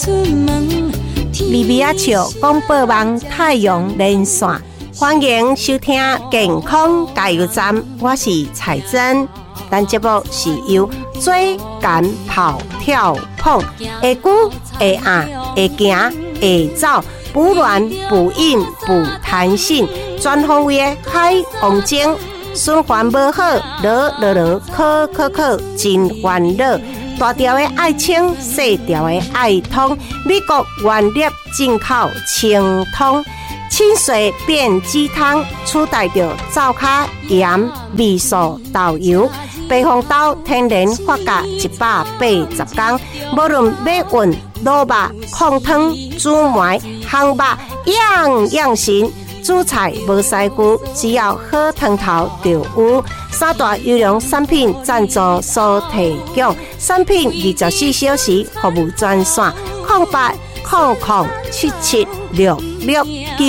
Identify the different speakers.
Speaker 1: 利比亚球广播网太阳连线，欢迎收听健康加油站，我是彩珍。咱节目是由追赶跑跳碰，会久会硬会行会走，补卵补阴补弹性，全方位的海王精，循环无好，考，真烦恼。大条的爱清，细条的爱通，美国原粒进口清通，清水变鸡汤，取代着灶卡盐、味素、豆油。白红豆天然发酵180天，无论要运、卤肉、控汤、煮糜、烘肉，样样行。煮菜无师具，只要好汤头就有。三大优良产品赞助所提供，产品24小时服务专线：0800776669。